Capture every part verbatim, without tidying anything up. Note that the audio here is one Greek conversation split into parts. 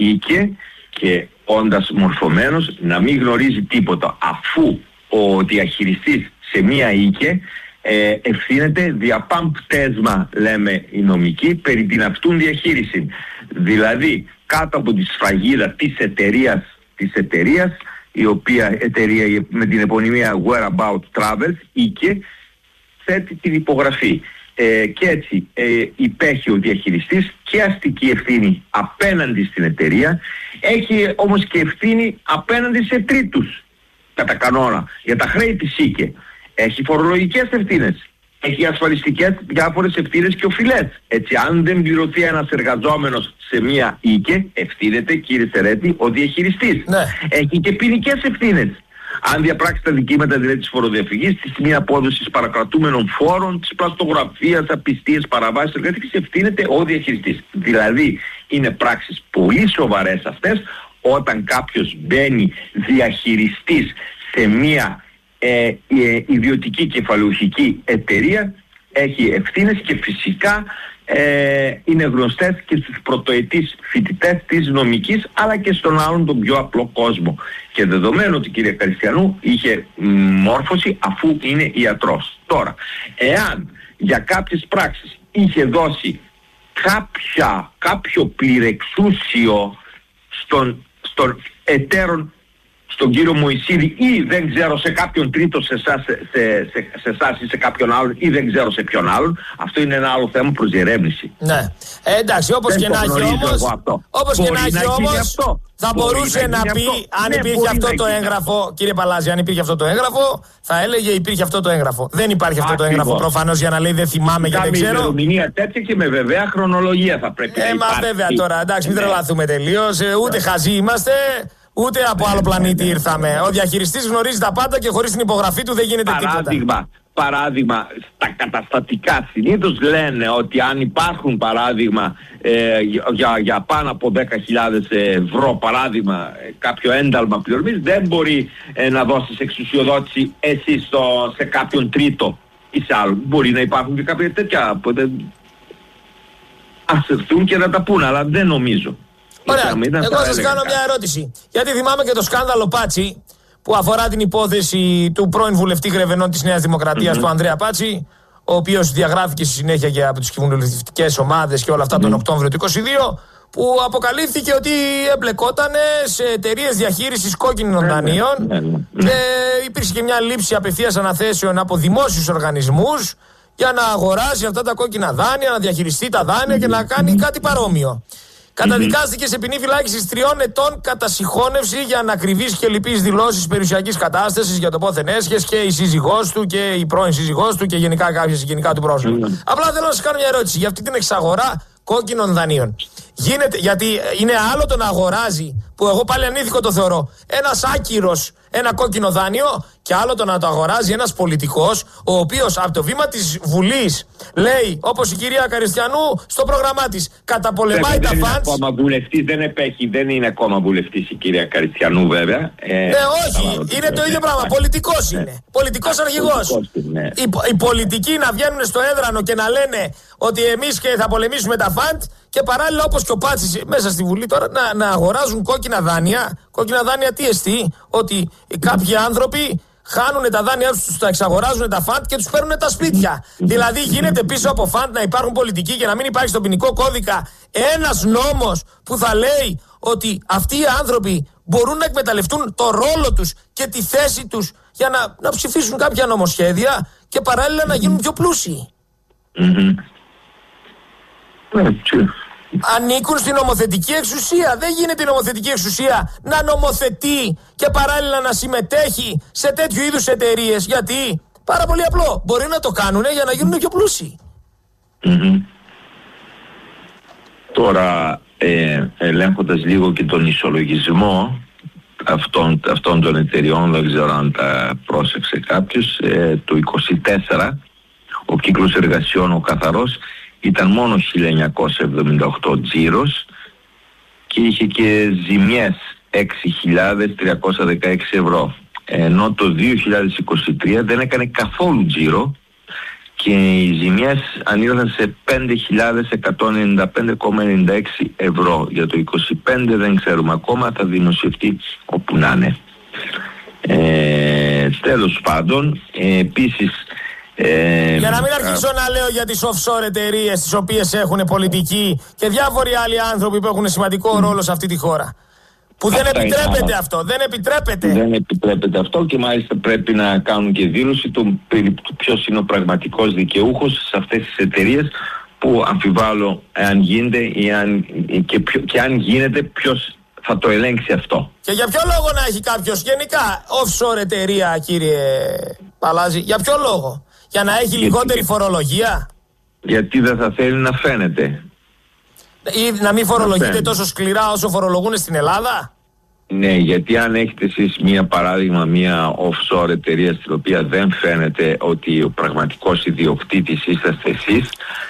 οίκε και όντας μορφωμένος να μην γνωρίζει τίποτα, αφού ο διαχειριστής σε μία οίκε ε, ευθύνεται δια παν πτέσμα, λέμε οι νομικοί, περί την αυτούν διαχείριση. Δηλαδή κάτω από τη σφραγίδα της εταιρείας, της εταιρείας η οποία εταιρεία με την επωνυμία Whereabout Travels, οίκε, θέτει την υπογραφή. Ε, και έτσι ε, υπέχει ο διαχειριστής και αστική ευθύνη απέναντι στην εταιρεία, έχει όμως και ευθύνη απέναντι σε τρίτους κατά κανόνα για τα χρέη της οίκε, έχει φορολογικές ευθύνες, έχει ασφαλιστικές διάφορες ευθύνες και οφειλές. Έτσι, αν δεν πληρωθεί ένας εργαζόμενος σε μία οίκε, ευθύνεται, κύριε Σερέτη, ο διαχειριστής. Ναι. Έχει και ποινικές ευθύνες. Αν διαπράξει τα δικήματα δηλαδή της φοροδιαφυγής, της μη απόδοσης παρακρατούμενων φόρων, της πλαστογραφίας, απιστίες, παραβάσεις εργατικής, ευθύνεται ο διαχειριστής. Δηλαδή, είναι πράξεις πολύ σοβαρές αυτές, όταν κάποιος μπαίνει διαχειριστής σε μία ε, ε, ιδιωτική κεφαλαιοχική εταιρεία, έχει ευθύνες και φυσικά ε, είναι γνωστές και στους πρωτοετής φοιτητές της νομικής, αλλά και στον άλλον τον πιο απλό κόσμο. Και δεδομένου ότι η κυρία Καριστιανού είχε μόρφωση αφού είναι ιατρός. Τώρα, εάν για κάποιες πράξεις είχε δώσει κάποια, κάποιο πληρεξούσιο στον, στον εταίρον, στον κύριο Μωυσίδη, ή δεν ξέρω σε κάποιον τρίτο, σε εσάς σε, σε, σε, σε εσάς ή σε κάποιον άλλον, ή δεν ξέρω σε ποιον άλλον, αυτό είναι ένα άλλο θέμα προς διερεύνηση. Ναι. Ε, εντάξει, όπως και να έχει όμως, όπως και να έχει όμως, θα μπορούσε να, να πει, αν ναι, υπήρχε αυτό το έγγραφο, κύριε Παλάζη, αν υπήρχε αυτό το έγγραφο, θα έλεγε υπήρχε αυτό το έγγραφο. Δεν υπάρχει αυτό το έγγραφο προφανώς για να λέει δεν θυμάμαι και δεν ξέρω. Με ημερομηνία τέτοια και με βεβαία χρονολογία θα πρέπει να υπάρχει. Ε, μα βέβαια τώρα, εντάξει, μην τρελαθούμε τελείως, ούτε χαζοί είμαστε. Ούτε από άλλο πλανήτη ήρθαμε. Ο διαχειριστής γνωρίζει τα πάντα και χωρίς την υπογραφή του δεν γίνεται παράδειγμα, τίποτα. Παράδειγμα, στα καταστατικά συνήθως λένε ότι αν υπάρχουν παράδειγμα ε, για, για πάνω από δέκα χιλιάδες ευρώ παράδειγμα κάποιο ένταλμα πληρωμής, δεν μπορεί ε, να δώσεις εξουσιοδότηση εσύ στο, σε κάποιον τρίτο ή σε άλλο. Μπορεί να υπάρχουν και κάποια τέτοια, οπότε ας έρθουν και να τα πούνε, αλλά δεν νομίζω. Ωραία, εγώ σας κάνω μια ερώτηση. Γιατί θυμάμαι και το σκάνδαλο Πάτσι που αφορά την υπόθεση του πρώην βουλευτή Γρεβενών της Νέας Δημοκρατίας, mm-hmm. του Ανδρέα Πάτσι, ο οποίος διαγράφηκε στη συνέχεια και από τις κοινοβουλευτικές ομάδες και όλα αυτά mm-hmm. τον Οκτώβριο του είκοσι δύο, που αποκαλύφθηκε ότι εμπλεκόταν σε εταιρείες διαχείρισης κόκκινων δανείων mm-hmm. και υπήρξε και μια λήψη απευθείας αναθέσεων από δημόσιους οργανισμούς για να αγοράσει αυτά τα κόκκινα δάνεια, να διαχειριστεί τα δάνεια mm-hmm. και να κάνει κάτι παρόμοιο. Καταδικάστηκε σε ποινή φυλάκισης τριών ετών κατά συγχώνευση για ανακριβείς και λυπείς δηλώσεις περιουσιακής κατάστασης για το πόθεν έσχες και η σύζυγός του και η πρώην σύζυγός του και γενικά κάποια γενικά του πρόσωπα. Mm. Απλά θέλω να σας κάνω μια ερώτηση για αυτή την εξαγορά κόκκινων δανείων. Γίνεται, γιατί είναι άλλο το να αγοράζει, που εγώ πάλι ανήθικο το θεωρώ, ένας άκυρος ένα κόκκινο δάνειο, και άλλο το να το αγοράζει ένας πολιτικός, ο οποίος από το βήμα της Βουλής λέει, όπως η κυρία Καριστιανού στο πρόγραμμά της, καταπολεμάει τα φαντς. Δεν είναι ακόμα βουλευτής, δεν επέχει, δεν είναι ακόμα βουλευτής η κυρία Καριστιανού βέβαια. Ε, ναι, όχι, είναι το ίδιο πράγμα. Πολιτικός είναι. Πολιτικός αρχηγός. Ναι. Οι, οι πολιτικοί να βγαίνουν στο έδρανο και να λένε ότι εμείς και θα πολεμήσουμε τα φαντ, και παράλληλα όπως και ο Πάτσης μέσα στη Βουλή τώρα να, να αγοράζουν κόκκινα δάνεια. Κόκκινα δάνεια τι εστί? Ότι κάποιοι άνθρωποι χάνουν τα δάνειά τους, τα εξαγοράζουν τα φαντ και τους παίρνουν τα σπίτια. Δηλαδή γίνεται πίσω από φαντ να υπάρχουν πολιτικοί και να μην υπάρχει στον ποινικό κώδικα ένας νόμος που θα λέει ότι αυτοί οι άνθρωποι μπορούν να εκμεταλλευτούν το ρόλο τους και τη θέση τους για να, να ψηφίσουν κάποια νομοσχέδια και παράλληλα να γίνουν πιο πλούσιοι. Mm-hmm. Ανήκουν στην νομοθετική εξουσία. Δεν γίνεται η νομοθετική εξουσία να νομοθετεί και παράλληλα να συμμετέχει σε τέτοιου είδους εταιρείες. Γιατί, πάρα πολύ απλό, μπορεί να το κάνουν για να γίνουν πιο πλούσιοι. Mm-hmm. Τώρα ε, ελέγχοντας λίγο και τον ισολογισμό αυτών, αυτών των εταιριών, δεν ξέρω αν τα πρόσεξε κάποιος, ε, το είκοσι τέσσερα ο κύκλος εργασιών ο καθαρός ήταν μόνο χίλια εννιακόσια εβδομήντα οκτώ τζίρος και είχε και ζημιές έξι χιλιάδες τριακόσια δεκαέξι ευρώ, ενώ το δύο χιλιάδες είκοσι τρία δεν έκανε καθόλου τζίρο και οι ζημιές ανήλθαν σε πέντε χιλιάδες εκατόν ενενήντα πέντε κόμμα ενενήντα έξι ευρώ. Για το είκοσι πέντε δεν ξέρουμε ακόμα, θα δημοσιευτεί όπου να είναι. Ε, τέλος πάντων, ε, επίσης... Ε, για να μην αρχίσω να λέω για τις offshore εταιρείες τις οποίες έχουν πολιτικοί και διάφοροι άλλοι άνθρωποι που έχουν σημαντικό ρόλο σε αυτή τη χώρα. Που δεν επιτρέπεται αυτό, δεν επιτρέπεται. Δεν επιτρέπεται αυτό και μάλιστα πρέπει να κάνουν και δήλωση του ποιος είναι ο πραγματικός δικαιούχος σε αυτές τις εταιρείες, που αμφιβάλλω αν γίνεται ή αν, και, ποιο, και αν γίνεται ποιος θα το ελέγξει αυτό. Και για ποιο λόγο να έχει κάποιος γενικά offshore εταιρεία, κύριε Παλάζη, για ποιο λόγο? Για να έχει γιατί, λιγότερη φορολογία? Γιατί δεν θα θέλει να φαίνεται. Ή να μην φορολογείται να τόσο σκληρά όσο φορολογούν στην Ελλάδα. Ναι, γιατί αν έχετε εσείς μία παράδειγμα, μία offshore εταιρεία στην οποία δεν φαίνεται ότι ο πραγματικός ιδιοκτήτης είσαστε εσείς,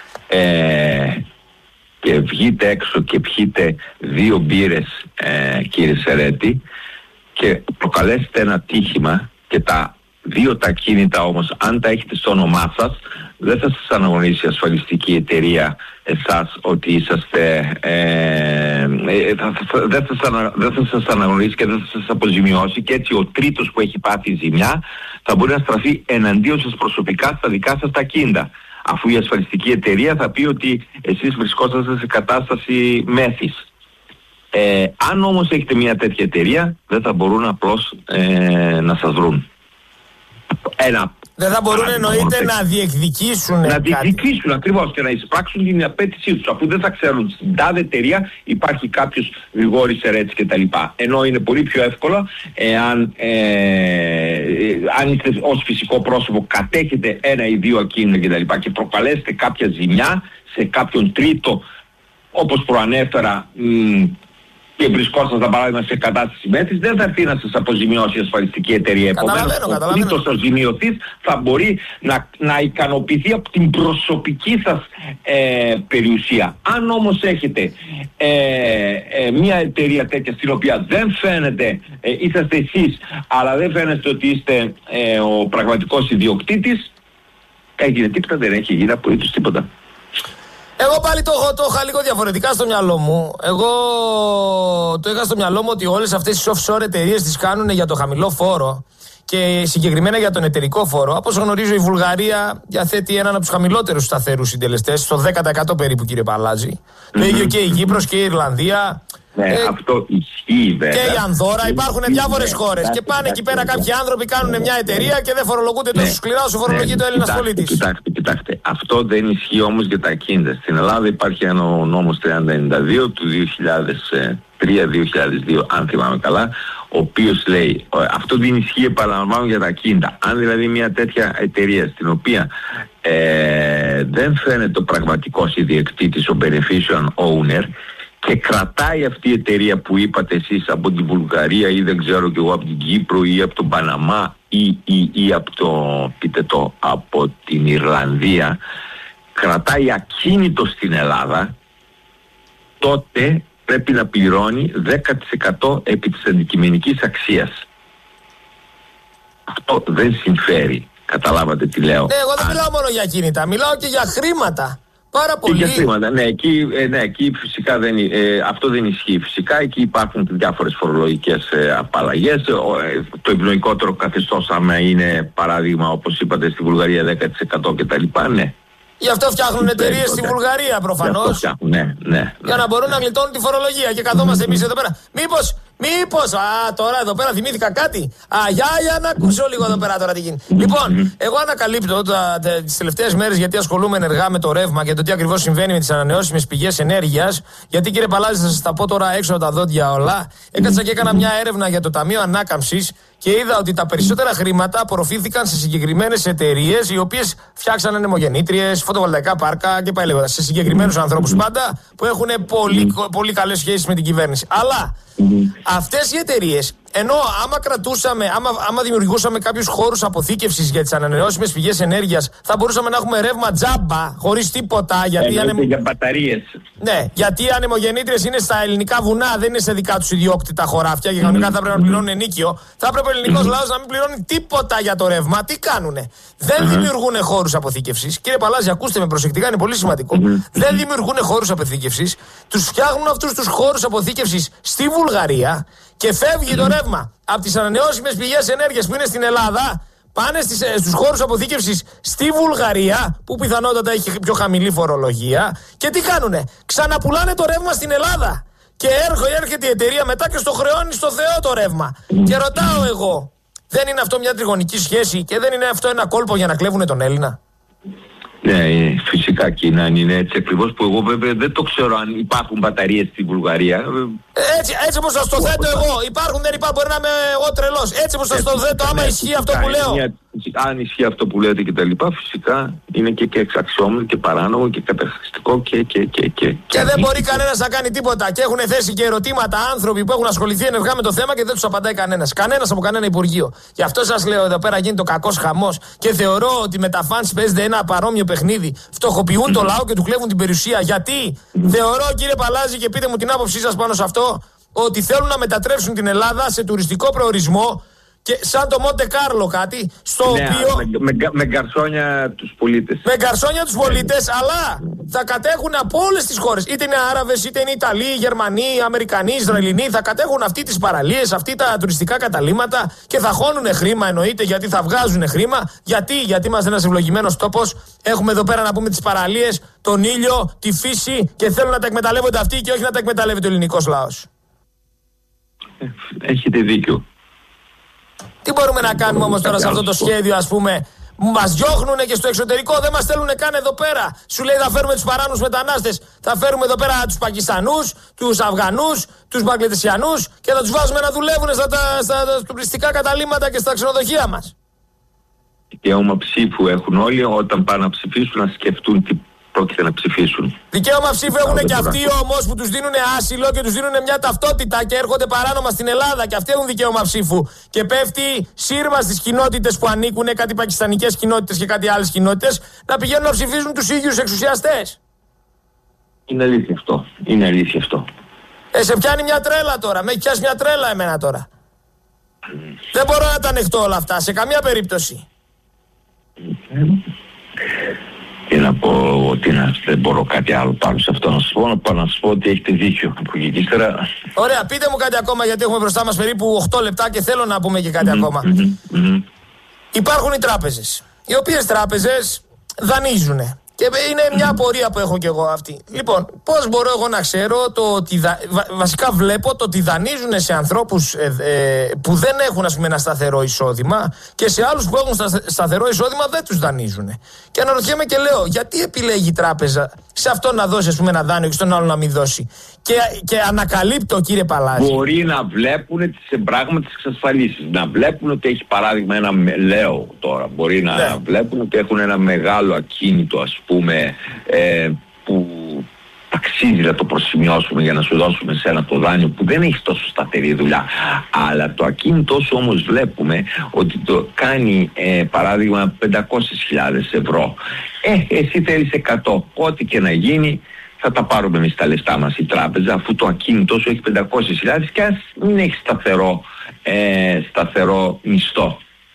ε, και βγείτε έξω και πιείτε δύο μπύρες, ε, κύριε Σερέτη, και προκαλέσετε ένα τύχημα και τα δύο τα κίνητα όμως, αν τα έχετε στο όνομά σας, δεν θα σας αναγνωρίσει η ασφαλιστική εταιρεία εσάς ότι είσαστε, ε, ε, θα, θα, δεν, θα σας ανα, δεν θα σας αναγνωρίσει και δεν θα σας αποζημιώσει, και έτσι ο τρίτος που έχει πάθει ζημιά θα μπορεί να στραφεί εναντίον σας προσωπικά στα δικά σας τα κίνητα, αφού η ασφαλιστική εταιρεία θα πει ότι εσείς βρισκόσαστε σε κατάσταση μέθης. Ε, αν όμως έχετε μια τέτοια εταιρεία, δεν θα μπορούν απλώς ε, να σας βρουν. Ένα, δεν θα μπορούν εννοείται να διεκδικήσουν. Να διεκδικήσουν ακριβώς και να εισπράξουν την απέτησή τους, αφού δεν θα ξέρουν στην τάδε εταιρεία υπάρχει κάποιος Γρηγόρης Σερέτης κτλ. Ενώ είναι πολύ πιο εύκολο εάν ε, αν είστε ως φυσικό πρόσωπο κατέχετε ένα ή δύο ακίνητα κτλ. Και προκαλέσετε κάποια ζημιά σε κάποιον τρίτο, όπως προανέφερα, μ, και βρισκόσασταν για παράδειγμα σε κατάσταση μέτρης, δεν θα έρθει να σας αποζημιώσει η ασφαλιστική εταιρεία. Επομένως, ο τρίτος ο ζημιωτής θα μπορεί να, να ικανοποιηθεί από την προσωπική σας ε, περιουσία. Αν όμως έχετε ε, ε, μια εταιρεία τέτοια στην οποία δεν φαίνεται, ε, είσαστε εσείς, αλλά δεν φαίνεται ότι είστε ε, ο πραγματικός ιδιοκτήτης, έγινε τίποτα, δεν έχει γίνει απολύτως τίποτα. Εγώ πάλι το, το είχα λίγο διαφορετικά στο μυαλό μου. Εγώ το είχα στο μυαλό μου ότι όλες αυτές τις offshore εταιρείες τις κάνουν για το χαμηλό φόρο και συγκεκριμένα για τον εταιρικό φόρο. Από όσο γνωρίζω, η Βουλγαρία διαθέτει έναν από τους χαμηλότερους σταθερούς συντελεστές, στο δέκα τοις εκατό περίπου, κύριε Παλάζη. Mm-hmm. Το ίδιο και η Κύπρος και η Ιρλανδία. Ναι, ε, αυτό ισχύει βέβαια. Και η Ανδόρα, υπάρχουν διάφορες χώρες. Και πάνε εκεί πέρα κάποιοι άνθρωποι, κάνουν μια εταιρεία και δεν φορολογούνται τόσο σκληρά όσο φορολογείται ο Έλληνας πολίτης. Κοιτάξτε, κοιτάξτε. Αυτό δεν ισχύει όμως για τα ακίνητα. Στην Ελλάδα υπάρχει ένα νόμος τριάντα ενενήντα δύο του δύο χιλιάδες τρία δύο χιλιάδες δύο, αν θυμάμαι καλά, ο οποίος λέει, αυτό δεν ισχύει, επαναλαμβάνω, για τα ακίνητα. Αν δηλαδή μια τέτοια εταιρεία στην οποία ε, δεν φαίνεται ο πραγματικός ιδιοκτήτης, ο beneficial owner, και κρατάει αυτή η εταιρεία που είπατε εσείς από την Βουλγαρία ή δεν ξέρω κι εγώ από την Κύπρο ή από τον Παναμά ή, ή, ή από, το, πείτε το, από την Ιρλανδία, κρατάει ακίνητο στην Ελλάδα, τότε πρέπει να πληρώνει δέκα τοις εκατό επί της αντικειμενικής αξίας. Αυτό δεν συμφέρει. Καταλάβατε τι λέω? Ναι, εγώ δεν μιλάω μόνο για ακίνητα, μιλάω και για χρήματα. Πάρα πολύ. Και για χρήματα, ναι, εκεί, ε, ναι, εκεί φυσικά δεν, ε, αυτό δεν ισχύει. Φυσικά εκεί υπάρχουν διάφορες φορολογικές ε, απαλλαγές. Ε, το ευνοϊκότερο καθεστώς, άμα είναι παράδειγμα όπως είπατε στη Βουλγαρία δέκα τοις εκατό κτλ. Ναι. Γι' αυτό φτιάχνουν εταιρείες στη Βουλγαρία προφανώς. Ναι, ναι. Για να μπορούν να γλιτώνουν τη φορολογία. Και καθόμαστε εμείς εδώ πέρα. Μήπως, μήπως, α, τώρα εδώ πέρα θυμήθηκα κάτι. Α, για, για να ακούσω λίγο εδώ πέρα τώρα τι γίνεται. Λοιπόν, εγώ ανακαλύπτω τις τελευταίες μέρες, γιατί ασχολούμαι ενεργά με το ρεύμα και το τι ακριβώς συμβαίνει με τις ανανεώσιμες πηγές ενέργειας. Γιατί, κύριε Παλάζη, θα σας τα πω τώρα έξω από τα δόντια όλα. Έκατσα και έκανα μια έρευνα για το Ταμείο Ανάκαμψης και είδα ότι τα περισσότερα χρήματα απορροφήθηκαν σε συγκεκριμένες εταιρείες οι οποίες φτιάξαν ανεμογεννήτριες, φωτοβολταϊκά πάρκα και πάει λέγοντας. Σε συγκεκριμένους ανθρώπους πάντα που έχουν πολύ, πολύ καλές σχέσεις με την κυβέρνηση. Αλλά αυτές οι εταιρείες ενώ άμα κρατούσαμε, άμα, άμα δημιουργούσαμε κάποιους χώρους αποθήκευσης για τις ανανεώσιμες πηγές ενέργειας, θα μπορούσαμε να έχουμε ρεύμα τζάμπα, χωρίς τίποτα. Γιατί ε, ανεμ... για μπαταρίες. Ναι, γιατί οι ανεμογεννήτριες είναι στα ελληνικά βουνά, δεν είναι σε δικά τους ιδιόκτητα χωράφια και κανονικά mm-hmm. θα πρέπει να πληρώνουν ενίκιο. Θα έπρεπε ο ελληνικός mm-hmm. λαός να μην πληρώνει τίποτα για το ρεύμα. Τι κάνουνε? Δεν mm-hmm. δημιουργούν χώρους αποθήκευσης. Κύριε Παλάζη, ακούστε με προσεκτικά, είναι πολύ σημαντικό. Mm-hmm. Δεν δημιουργούν χώρους αποθήκευσης. Τους φτιάχνουν αυτούς τους χώρους αποθήκευσης στη Βουλγαρία και φεύγει το ρεύμα από τις ανανεώσιμες πηγές ενέργειας που είναι στην Ελλάδα. Πάνε στις, στους χώρους αποθήκευσης στη Βουλγαρία, που πιθανότατα έχει πιο χαμηλή φορολογία. Και τι κάνουνε? Ξαναπουλάνε το ρεύμα στην Ελλάδα. Και έρχεται η εταιρεία μετά και στο χρεώνει στο Θεό το ρεύμα. Και ρωτάω εγώ, δεν είναι αυτό μια τριγωνική σχέση και δεν είναι αυτό ένα κόλπο για να κλέβουνε τον Έλληνα? Ναι, φυσικά και να είναι έτσι ακριβώς, που εγώ βέβαια δεν το ξέρω αν υπάρχουν μπαταρίες στη Βουλγαρία. Έτσι, έτσι όπως σας το θέτω εγώ, υπάρχουν, δεν υπάρχουν, μπορεί να είμαι εγώ τρελός. Έτσι όπως σας το θέτω, άμα ισχύει αυτό που λέω. Αν ισχύει αυτό που λέτε και τα λοιπά, φυσικά είναι και, και εξαξιόμενο και παράνομο και καταχρηστικό και και και και. Και δεν μπορεί κανένας να κάνει τίποτα. Και έχουν θέσει και ερωτήματα άνθρωποι που έχουν ασχοληθεί ενεργά με το θέμα και δεν τους απαντάει κανένας. Κανένας από κανένα Υπουργείο. Γι' αυτό σας λέω, εδώ πέρα γίνεται ο κακός χαμός και θεωρώ ότι με τα φανς παίζεται ένα παρόμοιο παιχνίδι. Φτωχοποιούν mm-hmm. το λαό και του κλέβουν την περιουσία. Γιατί mm-hmm. θεωρώ, κύριε Παλάζη, και πείτε μου την άποψή σας πάνω σε αυτό, ότι θέλουν να μετατρέψουν την Ελλάδα σε τουριστικό προορισμό. Και σαν το Μοντε Κάρλο κάτι, στο ναι, οποίο... Με, με, με γκαρσόνια τους πολίτες. Με γκαρσόνια τους πολίτες, αλλά θα κατέχουν από όλες τις χώρες. Είτε είναι Άραβες, είτε είναι Ιταλοί, Γερμανοί, Αμερικανοί, Ισραηλινοί. Θα κατέχουν αυτοί τις παραλίες, αυτοί τα τουριστικά καταλύματα και θα χώνουνε χρήμα, εννοείται, γιατί θα βγάζουν χρήμα. Γιατί, γιατί είμαστε ένας ευλογημένος τόπος. Έχουμε εδώ πέρα να πούμε τις παραλίες, τον ήλιο, τη φύση και θέλουν να τα εκμεταλλεύονται αυτοί και όχι να τα εκμεταλλεύεται ο ελληνικός λαός. Έχετε δίκιο. Τι μπορούμε να κάνουμε όμως τώρα σε αυτό το σχέδιο, ας πούμε? Μας διώχνουνε και στο εξωτερικό, δεν μας στέλνουνε καν εδώ πέρα. Σου λέει θα φέρουμε τους παράνομους μετανάστες, θα φέρουμε εδώ πέρα τους Πακιστανούς, τους Αφγανούς, τους Μπαγκλαντεσιανούς και θα τους βάζουμε να δουλεύουν στα, στα, στα τουριστικά καταλύματα και στα ξενοδοχεία μας. Δικαίωμα ψήφου έχουν όλοι, όταν πάνε να ψηφίσουν να σκεφτούν τι πρόκειται να ψηφίσουν. Δικαίωμα ψήφου έχουν και αυτοί όμως που τους δίνουν άσυλο και τους δίνουν μια ταυτότητα και έρχονται παράνομα στην Ελλάδα και αυτοί έχουν δικαίωμα ψήφου. Και πέφτει σύρμα στις κοινότητες που ανήκουν, κάτι πακιστανικές κοινότητες και κάτι άλλες κοινότητες, να πηγαίνουν να ψηφίζουν τους ίδιους εξουσιαστές. Είναι αλήθεια αυτό. Είναι αλήθεια αυτό. Ε, σε πιάνει μια τρέλα τώρα. Με έχει πιάσει μια τρέλα εμένα τώρα. Mm. Δεν μπορώ να τα ανεχτώ όλα αυτά, σε καμία περίπτωση. Mm. Και να πω ότι να, δεν μπορώ κάτι άλλο πάνω σε αυτό να σας πω, να πω, να σας πω ότι έχετε δίκιο από εκεί και ύστερα. Ωραία, πείτε μου κάτι ακόμα, γιατί έχουμε μπροστά μας περίπου οκτώ λεπτά και θέλω να πούμε και κάτι mm-hmm, ακόμα. Mm-hmm, mm-hmm. Υπάρχουν οι τράπεζες, οι οποίες τράπεζες δανείζουν. Και είναι μια απορία που έχω κι εγώ αυτή. Λοιπόν, πώς μπορώ εγώ να ξέρω το ότι δα... βασικά βλέπω το ότι δανείζουν σε ανθρώπους ε, ε, που δεν έχουν, ας πούμε, ένα σταθερό εισόδημα και σε άλλους που έχουν στα... σταθερό εισόδημα δεν τους δανείζουν. Και αναρωτιέμαι και λέω, γιατί επιλέγει η τράπεζα σε αυτό να δώσει, ας πούμε, ένα δάνειο και στον άλλο να μην δώσει? Και, και ανακαλύπτω, κύριε Παλάζη. Μπορεί να βλέπουν τις πράγματι τις εξασφαλίσεις. Να βλέπουν ότι έχει παράδειγμα ένα, λέω τώρα, μπορεί να ναι. βλέπουν ότι έχουν ένα μεγάλο ακίνητο, ας πούμε, ε, που αξίζει να το προσημειώσουμε για να σου δώσουμε σε ένα το δάνειο που δεν έχει τόσο σταθερή δουλειά. Αλλά το ακίνητο σου όμως βλέπουμε ότι το κάνει ε, παράδειγμα πεντακόσιες χιλιάδες ευρώ. Ε, εσύ θέλεις εκατό. Ό,τι και να γίνει θα τα πάρουμε εμείς τα λεφτά μας η τράπεζα, αφού το ακίνητο σου έχει πεντακόσιες χιλιάδες και ας μην έχει σταθερό, ε, σταθερό μισθό.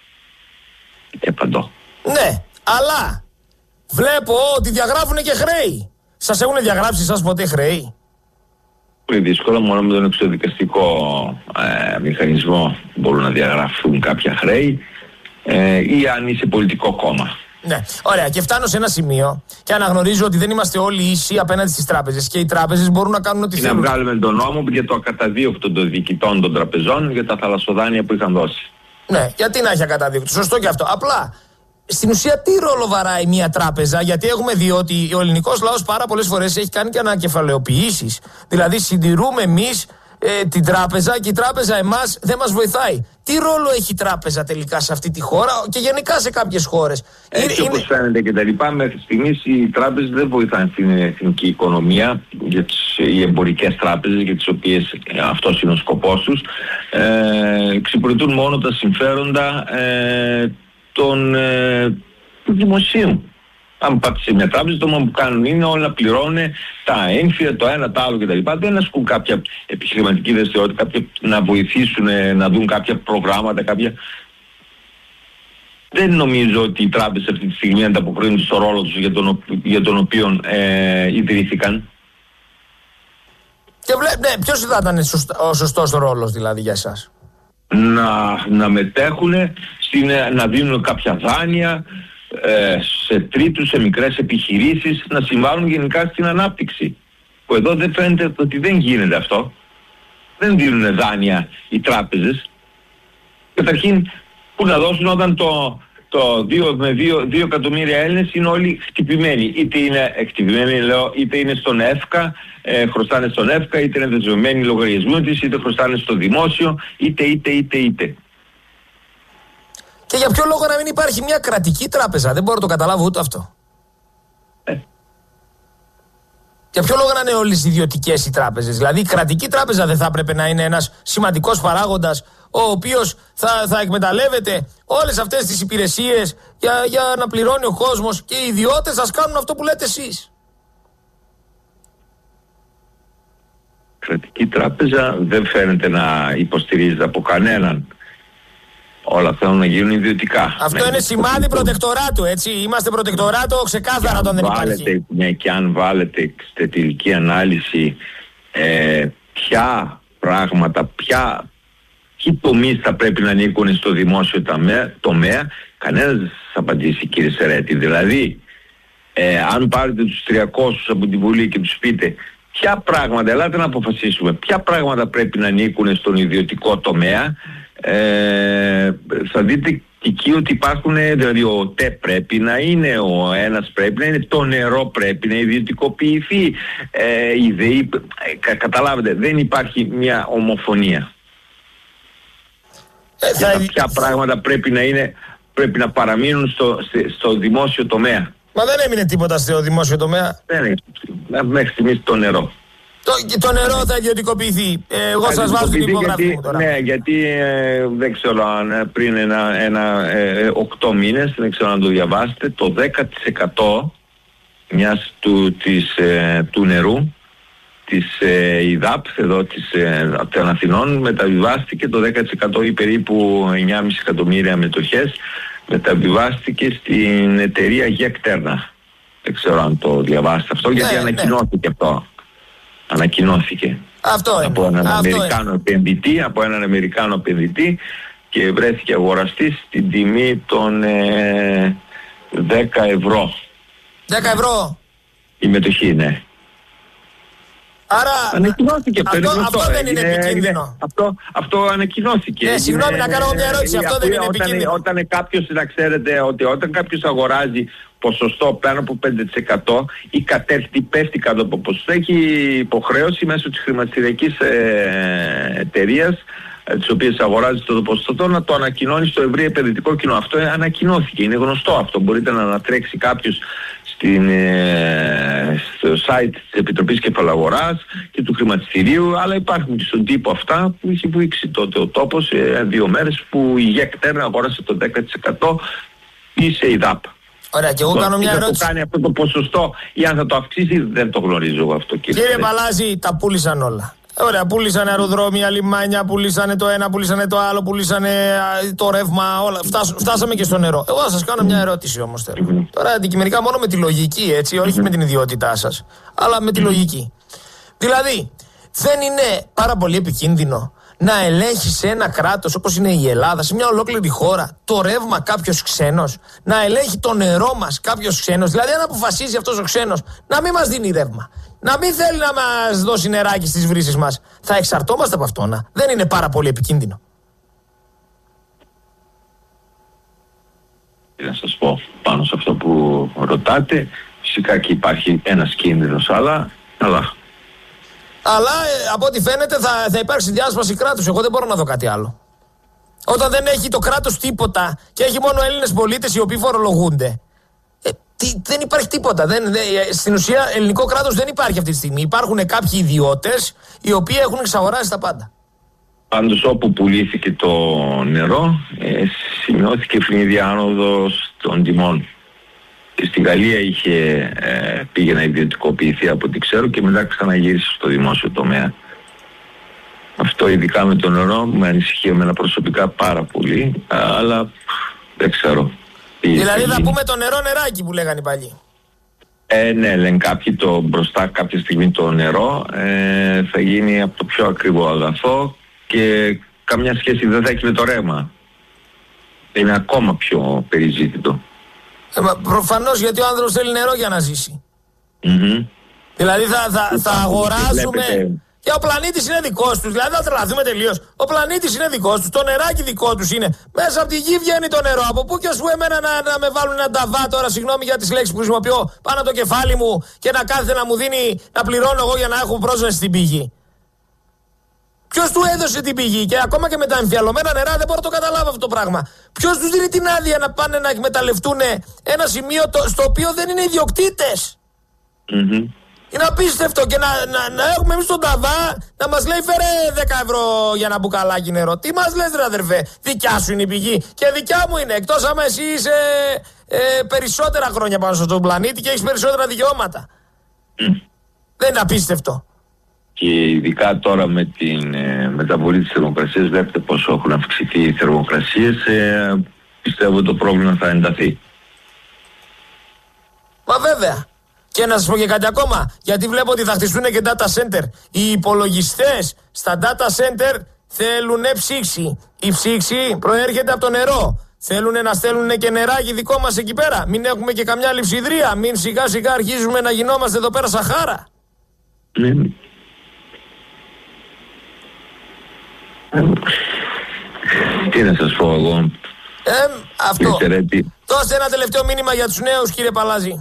Και παντό. Ναι, αλλά βλέπω ότι διαγράφουν και χρέη. Σας έχουν διαγράψει σας ποτέ χρέη? Πολύ δύσκολο, μόνο με τον εξωδικαστικό ε, μηχανισμό μπορούν να διαγραφούν κάποια χρέη ε, ή αν είσαι πολιτικό κόμμα. Ναι, ωραία. Και φτάνω σε ένα σημείο και αναγνωρίζω ότι δεν είμαστε όλοι ίσοι απέναντι στις τράπεζες και οι τράπεζες μπορούν να κάνουν ό,τι θέλουν. Να βγάλουμε τον νόμο για το ακαταδίωκτο των διοικητών των τραπεζών για τα θαλασσοδάνεια που είχαν δώσει. Ναι, γιατί να έχει ακαταδίωκτο. Σωστό και αυτό. Απλά στην ουσία τι ρόλο βαράει μια τράπεζα? Γιατί έχουμε δει ότι ο ελληνικός λαός πάρα πολλές φορές έχει κάνει και ανακεφαλαιοποιήσεις. Δηλαδή συντηρούμε εμείς ε, την τράπεζα και η τράπεζα εμάς δεν μας βοηθάει. Τι ρόλο έχει η τράπεζα τελικά σε αυτή τη χώρα και γενικά σε κάποιες χώρες? Έτσι είναι... όπως φαίνεται και τα λοιπά, μέχρι στιγμής οι τράπεζες δεν βοηθάνε στην εθνική οικονομία, για τις, οι εμπορικές τράπεζες για τις οποίες ε, αυτός είναι ο σκοπός τους, ε, εξυπηρετούν μόνο τα συμφέροντα ε, των ε, δημοσίων. Αν πάτε σε μια τράπεζα, το μόνο που κάνουν είναι όλα να πληρώνουν τα έμφυα, το ένα, το άλλο κτλ. Δεν ασκούν κάποια επιχειρηματική δραστηριότητα, κάποια να βοηθήσουν, να δουν κάποια προγράμματα, κάποια... Δεν νομίζω ότι οι τράπεζες αυτή τη στιγμή ανταποκρίνονται στο ρόλο τους για τον, για τον οποίο ε, ιδρύθηκαν. Και βλέ, ναι, ποιος θα ήταν ο σωστός ρόλος δηλαδή για εσάς? Να, να μετέχουν, στην, να δίνουν κάποια δάνεια σε τρίτους, σε μικρές επιχειρήσεις, να συμβάλλουν γενικά στην ανάπτυξη. Που εδώ δεν φαίνεται ότι δεν γίνεται αυτό. Δεν δίνουν δάνεια οι τράπεζες. Καταρχήν, που να δώσουν όταν το, το δύο με δύο εκατομμύρια Έλληνες είναι όλοι χτυπημένοι. Είτε είναι χτυπημένοι, λέω, είτε είναι στον ΕΦΚΑ, ε, χρωστάνε στον ΕΦΚΑ, είτε είναι δεσμευμένοι λογαριασμού της, είτε χρωστάνε στο δημόσιο, είτε, είτε, είτε, είτε. Και για ποιο λόγο να μην υπάρχει μια κρατική τράπεζα? Δεν μπορώ να το καταλάβω ούτε αυτό. Ε. Για ποιο λόγο να είναι όλες οι ιδιωτικές οι τράπεζες? Δηλαδή η κρατική τράπεζα δεν θα έπρεπε να είναι ένας σημαντικός παράγοντας, ο οποίος θα, θα εκμεταλλεύεται όλες αυτές τις υπηρεσίες για, για να πληρώνει ο κόσμος, και οι ιδιώτες θα κάνουν αυτό που λέτε εσείς? Κρατική τράπεζα δεν φαίνεται να υποστηρίζεται από κανέναν. Όλα θέλουν να γίνουν ιδιωτικά. Αυτό ναι, είναι σημάδι προτεκτοράτου, έτσι. Είμαστε προτεκτοράτο ξεκάθαρα όταν δεν βάλετε, υπάρχει. Ναι, και αν βάλετε στη τελική ανάλυση ε, ποια πράγματα, ποια, ποιοι τομείς θα πρέπει να ανήκουν στο δημόσιο τομέα, κανένας δεν σας απαντήσει, κύριε Σερέτη. Δηλαδή, ε, αν πάρετε τους τριακόσιους από την Βουλή και τους πείτε ποια πράγματα, ελάτε να αποφασίσουμε, ποια πράγματα πρέπει να ανήκουν στον ιδιωτικό τομέα, Ε, θα δείτε και εκεί ότι υπάρχουν, δηλαδή ο ΤΕ πρέπει να είναι, ο ένας πρέπει να είναι, το νερό πρέπει να ιδιωτικοποιηθεί, ε, η ΔΕΗ, ε, καταλάβετε, δεν υπάρχει μια ομοφωνία. Ε, θα... Για τα ποια πράγματα πρέπει να είναι, πρέπει να παραμείνουν στο, στο δημόσιο τομέα. Μα δεν έμεινε τίποτα στο δημόσιο τομέα. Δεν είναι, μέχρι στιγμής το νερό. Το, το νερό θα ιδιωτικοποιηθεί. Ε, εγώ σας βάζω την υπογραφή μου τώρα. Ναι, γιατί ε, δεν ξέρω αν πριν ένα, ένα ε, οκτώ μήνες, δεν ξέρω αν το διαβάσετε, το δέκα τοις εκατό μιας του, της, ε, του νερού της ε, ΙΔΑΠ εδώ της, ε, των Αθηνών μεταβιβάστηκε, το δέκα τοις εκατό ή περίπου εννιά κόμμα πέντε εκατομμύρια μετοχές μεταβιβάστηκε στην εταιρεία Γεκτέρνα. Δεν ξέρω αν το διαβάσετε αυτό, γιατί ναι, ανακοινώθηκε ναι. αυτό. Ανακοινώθηκε αυτό από είναι. έναν αυτό Αμερικάνο είναι. επενδυτή, από έναν Αμερικάνο επενδυτή, και βρέθηκε αγοραστής στην τιμή των ε, δέκα ευρώ. δέκα ευρώ Η μετοχή, ναι. Άρα ανακοινώθηκε αυτό, αυτό, αυτό, αυτό δεν είναι, είναι επικίνδυνο. Είναι, αυτό, αυτό ανακοινώθηκε. Ναι, συγγνώμη είναι, να κάνω μια ερώτηση. Αυτό δεν είναι όταν, επικίνδυνο. Όταν κάποιος, να ξέρετε ότι όταν κάποιος αγοράζει ποσοστό πάνω από πέντε τοις εκατό ή κατέρχεται, πέφτει κάτω από ποσοστό, έχει υποχρέωση μέσω της χρηματιστηριακής ε, εταιρείας, ε, τις οποίες αγοράζει το ποσοστό, να το ανακοινώνει στο ευρύ επενδυτικό κοινό. Αυτό ανακοινώθηκε, είναι γνωστό αυτό. Μπορείτε να ανατρέξει κάποιος στην, ε, στο site της Επιτροπής Κεφαλαγοράς και του χρηματιστηρίου, αλλά υπάρχουν και στον τύπο αυτά που είχε βουήξει τότε ο τόπος ε, δύο μέρες που η Γεκτέρνα αγόρασε το δέκα τοις εκατό ή σε ΙΔΑΠ. Ωραία, και εγώ το, κάνω μια θα ερώτηση. Θα το κάνει αυτό το ποσοστό ή αν θα το αυξήσει, δεν το γνωρίζω εγώ αυτό. Κύριε, κύριε Παλάζη, τα πούλησαν όλα. Ωραία, πούλησαν αεροδρόμια, λιμάνια, πουλήσανε το ένα, πουλήσανε το άλλο, πουλήσανε το ρεύμα, όλα. Φτάσ, φτάσαμε και στο νερό. Εγώ θα σας κάνω μια ερώτηση όμως θέλω. Mm-hmm. Τώρα αντικειμενικά μόνο με τη λογική, έτσι, όχι mm-hmm. με την ιδιότητά σας, αλλά με τη mm-hmm. λογική. Δηλαδή, δεν είναι πάρα πολύ επικίνδυνο να ελέγχει σε ένα κράτος όπως είναι η Ελλάδα, σε μια ολόκληρη χώρα, το ρεύμα κάποιος ξένος, να ελέγχει το νερό μας κάποιος ξένος, δηλαδή αν αποφασίζει αυτός ο ξένος να μην μας δίνει ρεύμα, να μην θέλει να μας δώσει νεράκι στις βρύσεις μας, θα εξαρτώμαστε από αυτό, να. Δεν είναι πάρα πολύ επικίνδυνο? Να σας πω πάνω σε αυτό που ρωτάτε, φυσικά και υπάρχει ένας κίνδυνος, αλλά... αλλά... Αλλά ε, από ό,τι φαίνεται θα, θα υπάρξει διάσπαση κράτους. Εγώ δεν μπορώ να δω κάτι άλλο. Όταν δεν έχει το κράτος τίποτα και έχει μόνο Έλληνες πολίτες οι οποίοι φορολογούνται. Ε, τι, δεν υπάρχει τίποτα. Δεν, δεν, στην ουσία ελληνικό κράτος δεν υπάρχει αυτή τη στιγμή. Υπάρχουν κάποιοι ιδιώτες οι οποίοι έχουν εξαγοράσει τα πάντα. Πάντως όπου πουλήθηκε το νερό ε, σημειώθηκε ευνίδια άνοδος των τιμών. Και στη Γαλλία είχε, ε, πήγε να ιδιωτικοποιηθεί από ό,τι ξέρω και μετά ξαναγύρισε στο δημόσιο τομέα. Αυτό ειδικά με το νερό με ανησυχεί εμένα προσωπικά πάρα πολύ, αλλά δεν ξέρω. Δηλαδή θα πούμε το νερό νεράκι που λέγανε οι παλιοί. Ε, ναι, λένε κάποιοι το μπροστά κάποια στιγμή το νερό ε, θα γίνει από το πιο ακριβό αγαθό και καμιά σχέση δεν θα έχει με το ρεύμα. Είναι ακόμα πιο περιζήτητο. Ε, προφανώς, γιατί ο άνθρωπος θέλει νερό για να ζήσει. Mm-hmm. Δηλαδή θα, θα, θα αγοράζουμε... Βλέπετε... Και ο πλανήτης είναι δικός τους, δηλαδή θα τρελαθούμε τελείως. Ο πλανήτης είναι δικός τους, το νεράκι δικό τους είναι. Μέσα από τη γη βγαίνει το νερό. Από πού και ως που εμένα να, να με βάλουν ένα ταβά τώρα, συγγνώμη για τις λέξεις που χρησιμοποιώ, πάνω το κεφάλι μου και να κάθεται να μου δίνει, να πληρώνω εγώ για να έχω πρόσβαση στην πηγή. Ποιος του έδωσε την πηγή? Και ακόμα και με τα εμφιαλωμένα νερά δεν μπορώ να το καταλάβω αυτό το πράγμα. Ποιος τους δίνει την άδεια να πάνε να εκμεταλλευτούν ένα σημείο το, στο οποίο δεν είναι ιδιοκτήτες? Mm-hmm. Είναι απίστευτο και να, να, να έχουμε εμείς τον ταβά να μας λέει φέρε δέκα ευρώ για ένα μπουκαλάκι νερό. Τι μας λες ρε αδερφέ? Δικιά σου είναι η πηγή και δικιά μου είναι. Εκτός άμα εσύ είσαι ε, περισσότερα χρόνια πάνω στον πλανήτη και έχεις περισσότερα δικαιώματα. Mm. Δεν είναι απίστευτο? Και ειδικά τώρα με την ε, μεταβολή της θερμοκρασίας βλέπετε πόσο έχουν αυξηθεί οι θερμοκρασίες. Ε, πιστεύω το πρόβλημα θα ενταθεί. Μα βέβαια. Και να σας πω και κάτι ακόμα, γιατί βλέπω ότι θα χτιστούν και data center. Οι υπολογιστές στα data center θέλουν ψήξη. Η ψήξη προέρχεται από το νερό. Θέλουν να στέλνουν και νεράκι δικό μας εκεί πέρα. Μην έχουμε και καμιά λειψιδρία. Μην σιγά σιγά αρχίζουμε να γινόμαστε εδώ πέρα Σαχάρα. Ναι. Τι να σας πω εγώ. Ε, αυτό. Δώστε ένα τελευταίο μήνυμα για τους νέους, κύριε Παλάζη.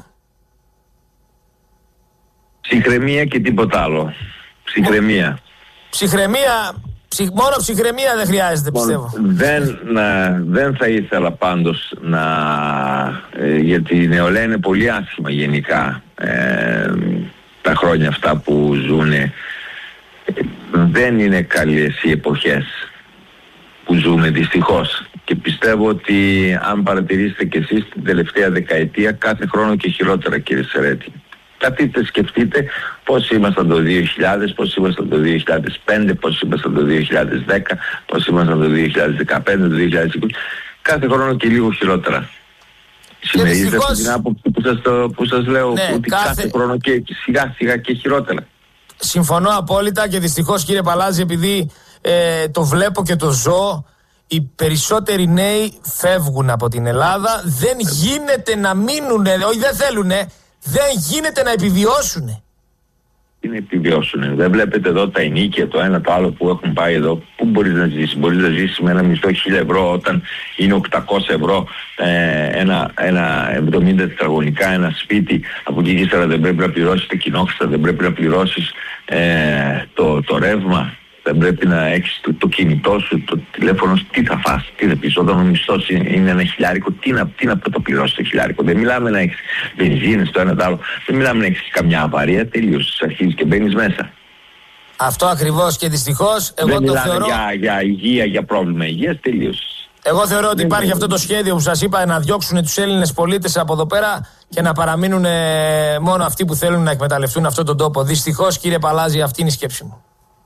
Ψυχραιμία και τίποτα άλλο. Ψυχραιμία. Ψυχραιμία, ψυχ, μόνο ψυχραιμία δεν χρειάζεται, πιστεύω. Δεν, να, δεν θα ήθελα πάντως να... Ε, γιατί η νεολαία είναι πολύ άσχημα γενικά. Ε, τα χρόνια αυτά που ζουνε. Δεν είναι καλές οι εποχές που ζούμε δυστυχώς. Και πιστεύω ότι αν παρατηρήσετε και εσείς την τελευταία δεκαετία κάθε χρόνο και χειρότερα, κύριε Σερέτη. Καθίστε, σκεφτείτε πώς ήμασταν το δύο χιλιάδες, πώς ήμασταν το δύο χιλιάδες πέντε, πώς ήμασταν το δύο χιλιάδες δέκα, πώς ήμασταν το δύο χιλιάδες δεκαπέντε, το δύο χιλιάδες είκοσι. Κάθε χρόνο και λίγο χειρότερα. Συμμερίζετε αυτή την άποψη που σας, το, που σας λέω, ναι, ότι κάθε... κάθε χρόνο και σιγά σιγά και χειρότερα. Συμφωνώ απόλυτα και δυστυχώς, κύριε Παλάζη, επειδή ε, το βλέπω και το ζω, οι περισσότεροι νέοι φεύγουν από την Ελλάδα. Δεν γίνεται να μείνουν, όχι δεν θέλουνε, δεν γίνεται να επιβιώσουνε. Τι να επιβιώσουνε? Δεν βλέπετε εδώ τα ενοίκια, το ένα το άλλο που έχουν πάει εδώ. Πού μπορείς να ζήσεις? Μπορείς να ζήσεις με ένα μισθό χίλια ευρώ όταν είναι οκτακόσια ευρώ ε, ένα, ένα εβδομήντα τετραγωνικά ένα σπίτι. Από εκεί ύστερα δεν πρέπει να πληρώσεις τα κοινόχρηστα, δεν πρέπει να πληρώσεις ε, το, το ρεύμα. Δεν πρέπει να έχεις το, το κινητό σου, το τηλέφωνο σου, τι θα φας, τι θα πεις. Όταν ο μισθός είναι ένα χιλιάρικο, τι να, τι να το πληρώσεις το χιλιάρικο? Δεν μιλάμε να έχεις βενζίνες, το ένα το άλλο. Δεν μιλάμε να έχεις καμιά αβαρία, τελείως. Αρχίζεις και μπαίνεις μέσα. Αυτό ακριβώς και δυστυχώς εγώ δεν το μιλάμε θεωρώ... για, για υγεία, για πρόβλημα υγείας, τελείως. Εγώ θεωρώ ότι υπάρχει αυτό το σχέδιο που σας είπα, να διώξουν τους Έλληνες πολίτες από εδώ πέρα και να παραμείνουν μόνο αυτοί που θέλουν να εκμεταλλευτούν αυτόν τον τόπο. Δυστυχώς, κύριε Παλάζη, αυτή είναι η σκέψη μου.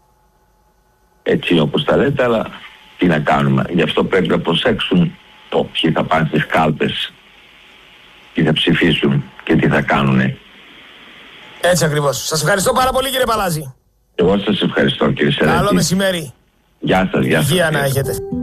Έτσι όπως τα λέτε, αλλά τι να κάνουμε? Γι' αυτό πρέπει να προσέξουν το ποιοι θα πάνε στις κάλπες, τι θα ψηφίσουν και τι θα κάνουνε. Έτσι ακριβώς. Σας ευχαριστώ πάρα πολύ, κύριε Παλάζη. Εγώ σας ευχαριστώ, κύριε Σερέτη. Καλό μεσημέρι. Γεια σας, γεια σας. Υγεία να έχετε.